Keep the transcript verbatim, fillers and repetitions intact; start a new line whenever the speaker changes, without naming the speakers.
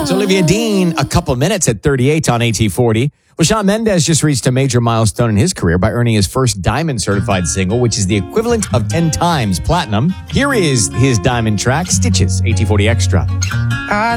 It's Olivia Dean, A Couple Minutes at thirty-eight on A T forty. Well, Shawn Mendes just reached a major milestone in his career by earning his first Diamond certified single, which is the equivalent of ten times platinum. Here is his Diamond track, Stitches, A T forty Extra.
I